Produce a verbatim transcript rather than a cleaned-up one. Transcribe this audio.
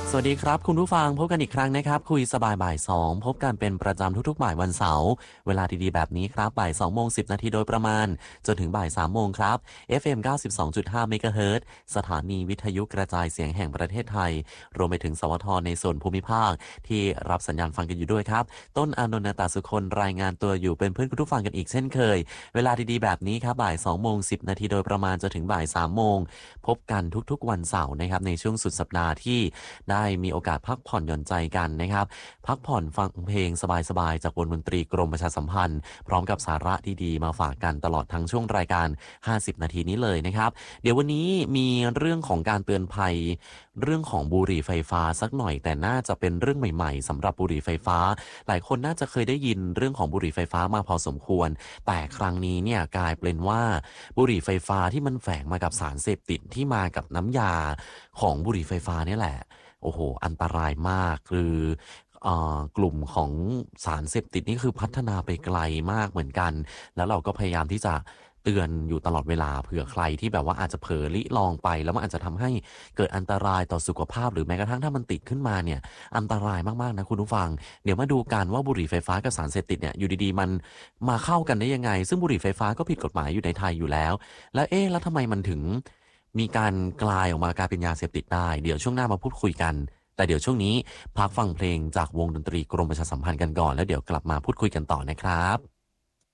สวัสดีครับคุณผู้ฟังพบกันอีกครั้งนะครับคุยสบายบ่ายสองพบกันเป็นประจำทุกๆบ่ายวันเสาร์เวลาดีๆแบบนี้ครับบ่ายสองโมงสิบนาทีโดยประมาณจนถึงบ่ายสามโมงครับ เอฟ เอ็ม เก้าสิบสองจุดห้า เมกะเฮิรตซ์สถานีวิทยุกระจายเสียงแห่งประเทศไทยรวมไปถึงสวทในส่วนภูมิภาคที่รับสัญญาณฟังกันอยู่ด้วยครับต้นอานนท์ตาสุคนรายงานตัวอยู่เป็นเพื่อนคุณผู้ฟังกันอีกเช่นเคยเวลาดีๆแบบนี้ครับบ่ายสองโมงสิบนาทีโดยประมาณจนถึงบ่ายสามโมงพบกันทุกๆวันเสาร์นะครับในช่วงสุดสัปดาห์ที่ได้มีโอกาสพักผ่อนหย่อนใจกันนะครับพักผ่อนฟังเพลงสบายๆจากวงดนตรีกรมประชาสัมพันธ์พร้อมกับสาระดีๆมาฝากกันตลอดทั้งช่วงรายการห้าสิบนาทีนี้เลยนะครับเดี๋ยววันนี้มีเรื่องของการเตือนภัยเรื่องของบุหรี่ไฟฟ้าสักหน่อยแต่น่าจะเป็นเรื่องใหม่ๆสำหรับบุหรี่ไฟฟ้าหลายคนน่าจะเคยได้ยินเรื่องของบุหรี่ไฟฟ้ามาพอสมควรแต่ครั้งนี้เนี่ยกลายเป็นว่าบุหรี่ไฟฟ้าที่มันแฝงมากับสารเสพติดที่มากับน้ำยาของบุหรี่ไฟฟ้านี่แหละโอ้โหอันตรายมากคือกลุ่มของสารเสพติดนี่คือพัฒนาไปไกลมากเหมือนกันแล้วเราก็พยายามที่จะเตือนอยู่ตลอดเวลาเผื่อใครที่แบบว่าอาจจะเผลอลิลองไปแล้วมันอาจจะทำให้เกิดอันตรายต่อสุขภาพหรือแม้กระทั่งถ้ามันติดขึ้นมาเนี่ยอันตรายมากๆนะคุณผู้ฟังเดี๋ยวมาดูกันว่าบุหรี่ไฟฟ้ากับสารเสพติดเนี่ยอยู่ดีๆมันมาเข้ากันได้ยังไงซึ่งบุหรี่ไฟฟ้าก็ผิดกฎหมายอยู่ในไทยอยู่แล้วแล้วเอ๊ะแล้วทำไมมันถึงมีการกลายออกมากลายเป็นยาเสพติดได้เดี๋ยวช่วงหน้ามาพูดคุยกันแต่เดี๋ยวช่วงนี้พักฟังเพลงจากวงดนตรีกรมประชาสัมพันธ์กันก่อนแล้วเดี๋ยวกลับมาพูดคุยกันต่อนะครับ